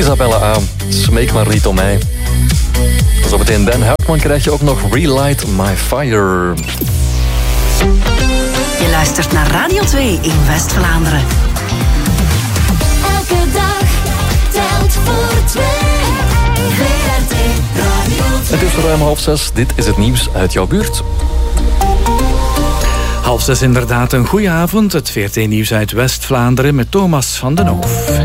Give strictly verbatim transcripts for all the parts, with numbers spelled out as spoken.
Isabelle A. Smeek maar niet om mij. Zometeen Dan Hartman krijg je ook nog Relight My Fire. Je luistert naar Radio twee in West-Vlaanderen. Elke dag telt voor twee. V R T Radio twee. Het is ruim half zes. Dit is het nieuws uit jouw buurt. Half zes inderdaad, een goeie avond. Het V R T-nieuws uit West-Vlaanderen met Thomas van den Hoof.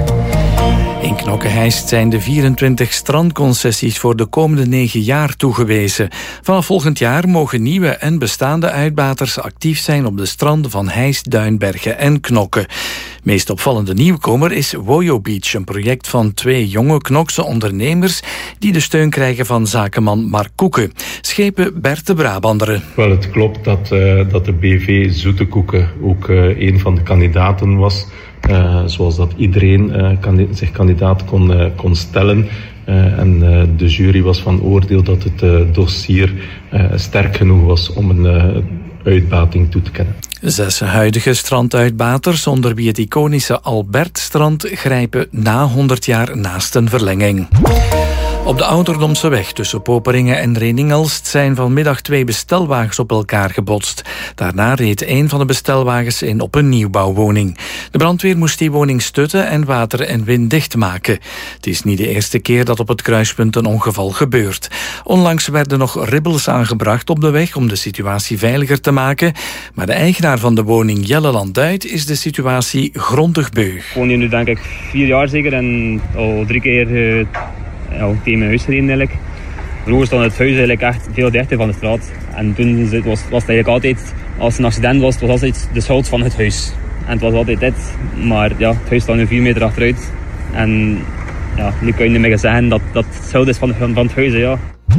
In Knokke-Heist zijn de vierentwintig strandconcessies voor de komende negen jaar toegewezen. Vanaf volgend jaar mogen nieuwe en bestaande uitbaters actief zijn op de stranden van Heist, Duinbergen en Knokke. Meest opvallende nieuwkomer is Wojo Beach, een project van twee jonge Knokse ondernemers die de steun krijgen van zakenman Mark Koeken. Schepen Bert de Brabanderen. Wel, het klopt dat, uh, dat de B V Zoete Koeken ook uh, een van de kandidaten was. Uh, zoals dat iedereen uh, kandid- zich kandidaat kon, uh, kon stellen. Uh, en uh, de jury was van oordeel dat het uh, dossier uh, sterk genoeg was om een uh, uitbating toe te kennen. Zes huidige stranduitbaters, onder wie het iconische Albertstrand, grijpen na honderd jaar naast een verlenging. Op de Ouderdomse weg tussen Poperingen en Reningelst zijn vanmiddag twee bestelwagens op elkaar gebotst. Daarna reed een van de bestelwagens in op een nieuwbouwwoning. De brandweer moest die woning stutten en water en wind dichtmaken. Het is niet de eerste keer dat op het kruispunt een ongeval gebeurt. Onlangs werden nog ribbels aangebracht op de weg om de situatie veiliger te maken. Maar de eigenaar van de woning Jelleland-Duit is de situatie grondig beu. Ik woon hier nu denk ik vier jaar zeker en al drie keer uh, ja, tegen mijn huis gereden eigenlijk. Vroeger stond het huis eigenlijk echt veel dichter van de straat. En toen was, was het eigenlijk altijd, als een accident was, het was altijd de schuld van het huis. En het was altijd dit. Maar ja, het huis staat nu vier meter achteruit. En ja, nu kun je niet meer zeggen dat, dat het schuld is van, van, van het huis, ja.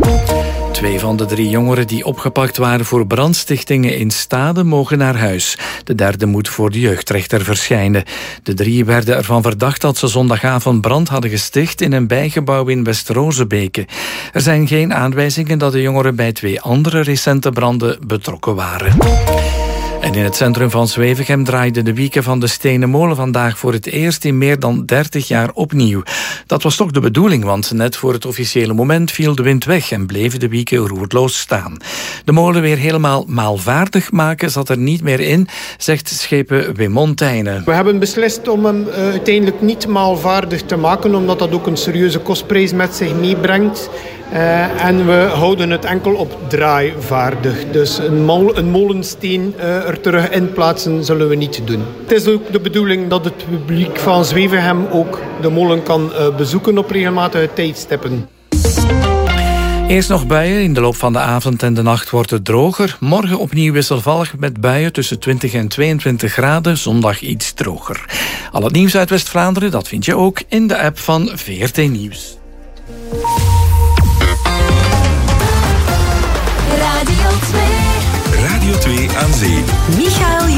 Twee van de drie jongeren die opgepakt waren voor brandstichtingen in Stade mogen naar huis. De derde moet voor de jeugdrechter verschijnen. De drie werden ervan verdacht dat ze zondagavond brand hadden gesticht in een bijgebouw in West-Rozebeke. Er zijn geen aanwijzingen dat de jongeren bij twee andere recente branden betrokken waren. En in het centrum van Zwevegem draaide de wieken van de Stenen Molen vandaag voor het eerst in meer dan dertig jaar opnieuw. Dat was toch de bedoeling, want net voor het officiële moment viel de wind weg en bleven de wieken roerloos staan. De molen weer helemaal maalvaardig maken zat er niet meer in, zegt schepen Wim Montaigne. We hebben beslist om hem uh, uiteindelijk niet maalvaardig te maken, omdat dat ook een serieuze kostprijs met zich meebrengt. Uh, en we houden het enkel op draaivaardig. Dus een, mol, een molensteen uh, er terug in plaatsen zullen we niet doen. Het is ook de bedoeling dat het publiek van Zwevegem ook de molen kan uh, bezoeken op regelmatige tijdstippen. Eerst nog buien. In de loop van de avond en de nacht wordt het droger. Morgen opnieuw wisselvallig met buien tussen twintig en tweeëntwintig graden. Zondag iets droger. Al het nieuws uit West-Vlaanderen, dat vind je ook in de app van V R T Nieuws. Radio twee. Radio twee aan zee. Michael